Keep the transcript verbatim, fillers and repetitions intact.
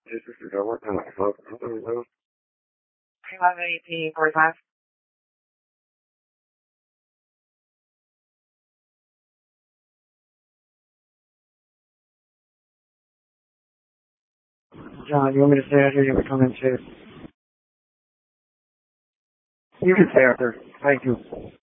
This is I work on my phone. three eleven eighteen forty-five. John, you want me to stay out here? You want to come in too? You can stay out there. Thank you.